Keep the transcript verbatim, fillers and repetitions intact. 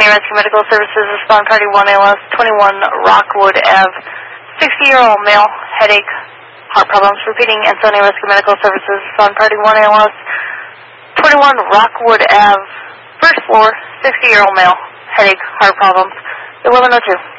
Rescue Medical Services, respond party one A L S, twenty-one Rockwood Avenue, sixty-year-old male, headache, heart problems. Repeating, Ansonia Rescue Medical Services, respond party one A L S, twenty-one Rockwood Avenue, first floor, sixty-year-old male, headache, heart problems. eleven oh two.